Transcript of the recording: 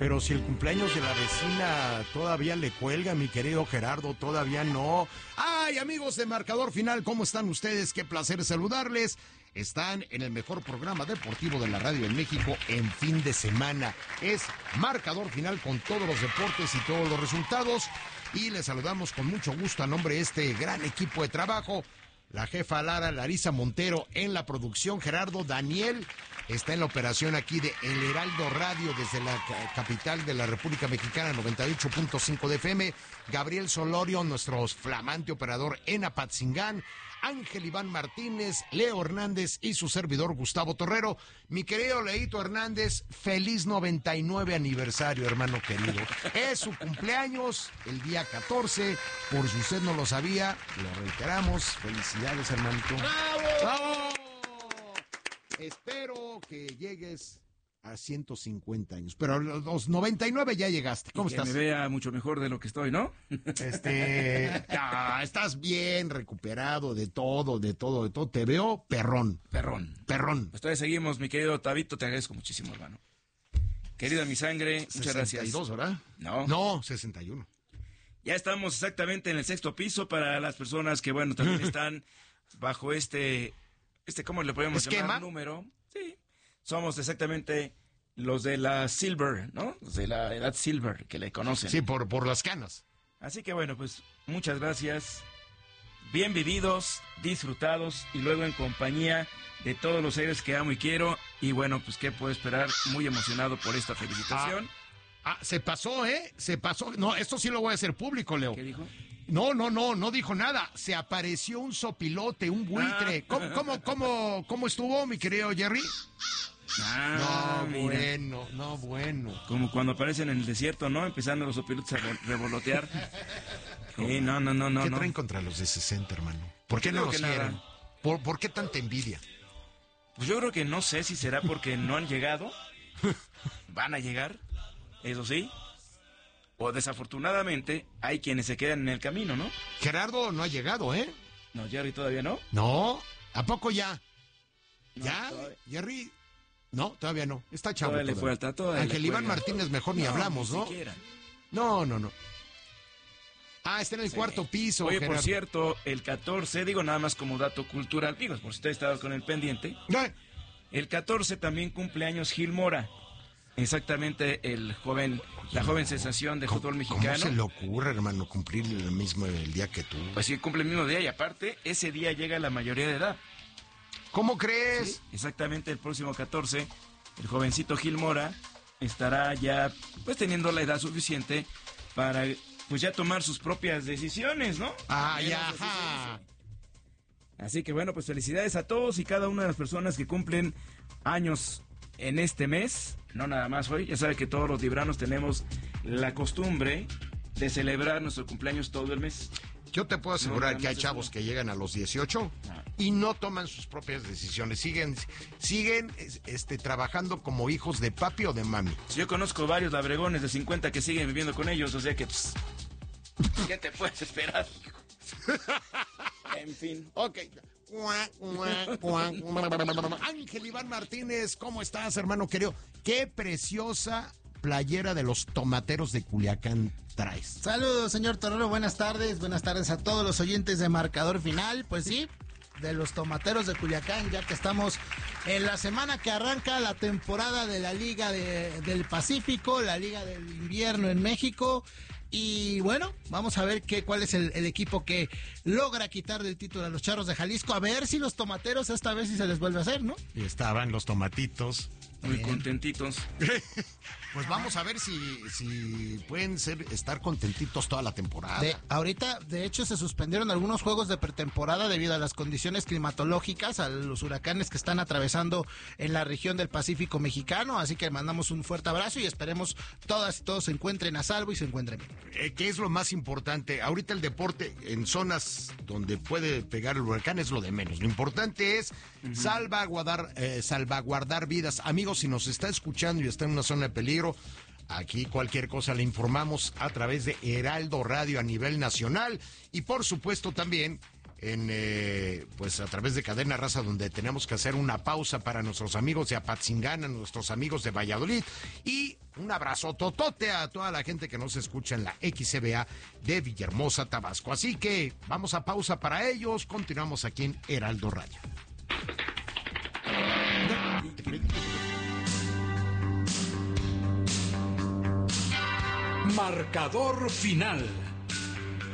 Pero si el cumpleaños de la vecina todavía le cuelga, mi querido Gerardo, todavía no. ¡Ay, amigos de Marcador Final! ¿Cómo están ustedes? Qué placer saludarles. Están en el mejor programa deportivo de la radio en México en fin de semana. Es Marcador Final con todos los deportes y todos los resultados. Y les saludamos con mucho gusto a nombre de este gran equipo de trabajo. La jefa Larisa Montero en la producción, Gerardo Daniel está en la operación aquí de El Heraldo Radio desde la capital de la República Mexicana, 98.5 de FM, Gabriel Solorio, nuestro flamante operador en Apatzingán, Ángel Iván Martínez, Leo Hernández y su servidor Gustavo Torrero. Mi querido Leito Hernández, feliz 99 aniversario, hermano querido. Es su cumpleaños el día 14, por si usted no lo sabía, lo reiteramos. Felicidades, hermanito. ¡Bravo! ¡Bravo! Espero que llegues a 150 años, pero a los 99 ya llegaste. ¿Cómo estás? Que me vea mucho mejor de lo que estoy, ¿no? Estás bien recuperado de todo. Te veo perrón. Perrón. Pues todavía seguimos, mi querido Tabito, te agradezco muchísimo, hermano. Querida mi sangre, muchas gracias. 62, ¿verdad? No, 61. Ya estamos exactamente en el 6º piso para las personas que, bueno, también están bajo ¿cómo le podemos llamar? Número. Sí. Somos exactamente los de la Silver, ¿no? Los de la edad Silver, que le conocen. Sí, por las canas. Así que bueno, pues muchas gracias. Bien vividos, disfrutados y luego en compañía de todos los seres que amo y quiero. Y bueno, pues qué puedo esperar, muy emocionado por esta felicitación. Se pasó, ¿eh? Se pasó. No, esto sí lo voy a hacer público, Leo. ¿Qué dijo? No dijo nada. Se apareció un sopilote, un buitre. ¿Cómo estuvo, mi querido Jerry? No, bueno. Como cuando aparecen en el desierto, ¿no? Empezando los sopilotes a revolotear. No. ¿Qué traen contra los de 60, hermano? ¿Por qué no los quieren? ¿Por qué tanta envidia? Pues yo creo que no sé si será porque no han llegado. Van a llegar, eso sí. O desafortunadamente hay quienes se quedan en el camino, ¿no? Gerardo no ha llegado, ¿eh? No, Jerry todavía no. No, ¿a poco ya? No, ¿Ya? todavía. Jerry, no, todavía no. Está chavo. Todavía le falta, todavía Ángel le Iván cuelga. Martínez mejor ni hablamos, ni ¿no? siquiera. No. Está en el cuarto piso, Oye, Gerardo. por cierto, el 14, digo nada más como dato cultural, digo, por si usted estaba con el pendiente. El 14 también cumpleaños Gil Mora. Exactamente, la joven sensación de fútbol mexicano. ¿Cómo se le ocurre, hermano, cumplir el día que tú? Pues sí, cumple el mismo día y aparte, ese día llega a la mayoría de edad. ¿Cómo crees? Sí, exactamente, el próximo 14, el jovencito Gil Mora estará ya, pues, teniendo la edad suficiente para, pues, ya tomar sus propias decisiones, ¿no? Ajá. Así que, bueno, pues, felicidades a todos y cada una de las personas que cumplen años en este mes, no nada más hoy. Ya sabe que todos los libranos tenemos la costumbre de celebrar nuestro cumpleaños todo el mes. Yo te puedo asegurar que hay chavos que llegan a los 18 y no toman sus propias decisiones. Siguen trabajando como hijos de papi o de mami. Yo conozco varios labregones de 50 que siguen viviendo con ellos, o sea que, pues, ¿qué te puedes esperar? En fin. Ok. Ángel Iván Martínez, ¿cómo estás, hermano querido? Qué preciosa playera de los Tomateros de Culiacán traes. Saludos, señor Torrero, buenas tardes a todos los oyentes de Marcador Final. Pues sí, de los Tomateros de Culiacán, ya que estamos en la semana que arranca la temporada de la Liga del Pacífico, la Liga del Invierno en México. Y bueno, vamos a ver cuál es el equipo que logra quitarle el título a los Charros de Jalisco. A ver si los Tomateros esta vez sí se les vuelve a hacer, ¿no? Y estaban los tomatitos. Muy contentitos. Pues vamos a ver si pueden estar contentitos toda la temporada. Ahorita, de hecho, se suspendieron algunos juegos de pretemporada debido a las condiciones climatológicas, a los huracanes que están atravesando en la región del Pacífico mexicano. Así que mandamos un fuerte abrazo y esperemos todas y todos se encuentren a salvo y se encuentren bien. ¿Qué es lo más importante? Ahorita el deporte en zonas donde puede pegar el huracán es lo de menos. Lo importante es salvaguardar vidas. Amigos, si nos está escuchando y está en una zona de peligro, aquí cualquier cosa le informamos a través de Heraldo Radio a nivel nacional y por supuesto también pues a través de Cadena Raza, donde tenemos que hacer una pausa para nuestros amigos de Apatzingán, nuestros amigos de Valladolid y Un abrazo totote a toda la gente que nos escucha en la XCBA de Villahermosa, Tabasco. Así que vamos a pausa para ellos. Continuamos aquí en Heraldo Radio. Marcador final.